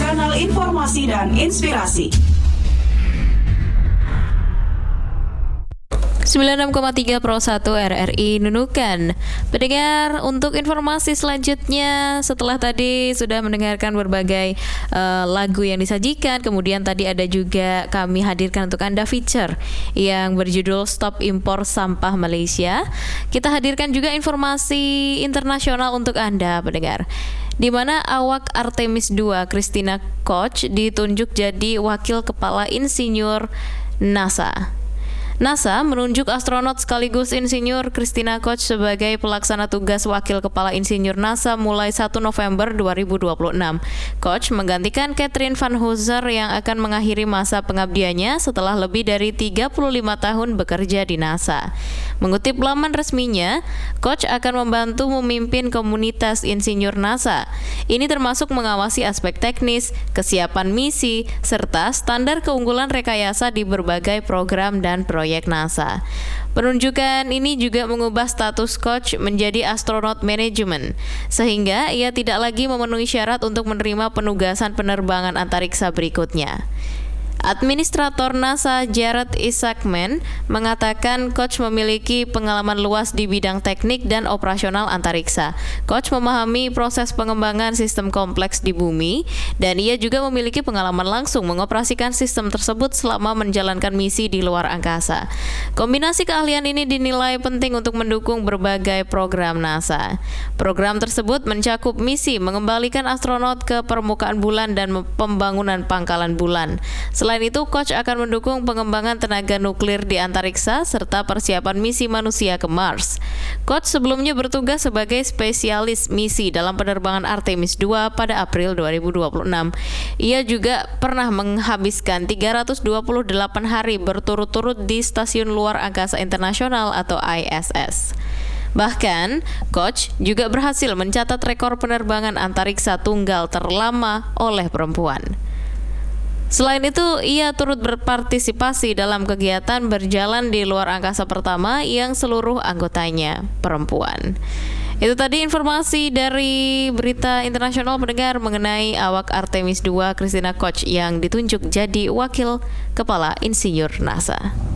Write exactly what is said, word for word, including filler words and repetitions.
kanal informasi dan inspirasi. sembilan puluh enam koma tiga Pro satu R R I Nunukan. Pendengar, untuk informasi selanjutnya, setelah tadi sudah mendengarkan berbagai uh, lagu yang disajikan, kemudian tadi ada juga kami hadirkan untuk Anda feature yang berjudul Stop Impor Sampah Malaysia. Kita hadirkan juga informasi internasional untuk Anda, pendengar, di mana awak Artemis dua Christina Koch ditunjuk jadi wakil kepala insinyur NASA. NASA menunjuk astronot sekaligus insinyur Christina Koch sebagai pelaksana tugas wakil kepala insinyur NASA mulai satu November dua ribu dua puluh enam. Koch menggantikan Katrin van Hooser yang akan mengakhiri masa pengabdiannya setelah lebih dari tiga puluh lima tahun bekerja di NASA. Mengutip laman resminya, Koch akan membantu memimpin komunitas insinyur NASA. Ini termasuk mengawasi aspek teknis, kesiapan misi, serta standar keunggulan rekayasa di berbagai program dan proyek NASA. Penunjukan ini juga mengubah status Koch menjadi astronot manajemen, sehingga ia tidak lagi memenuhi syarat untuk menerima penugasan penerbangan antariksa berikutnya. Administrator NASA Jared Isaacman mengatakan Koch memiliki pengalaman luas di bidang teknik dan operasional antariksa. Koch memahami proses pengembangan sistem kompleks di bumi, dan ia juga memiliki pengalaman langsung mengoperasikan sistem tersebut selama menjalankan misi di luar angkasa. Kombinasi keahlian ini dinilai penting untuk mendukung berbagai program NASA. Program tersebut mencakup misi mengembalikan astronot ke permukaan bulan dan pembangunan pangkalan bulan. Selain itu, Koch akan mendukung pengembangan tenaga nuklir di antariksa serta persiapan misi manusia ke Mars. Koch sebelumnya bertugas sebagai spesialis misi dalam penerbangan Artemis dua pada April dua ribu dua puluh enam. Ia juga pernah menghabiskan tiga ratus dua puluh delapan hari berturut-turut di Stasiun Luar Angkasa Internasional atau I S S. Bahkan, Koch juga berhasil mencatat rekor penerbangan antariksa tunggal terlama oleh perempuan. Selain itu, ia turut berpartisipasi dalam kegiatan berjalan di luar angkasa pertama yang seluruh anggotanya perempuan. Itu tadi informasi dari berita internasional, pendengar, mengenai awak Artemis dua Christina Koch yang ditunjuk jadi wakil kepala insinyur NASA.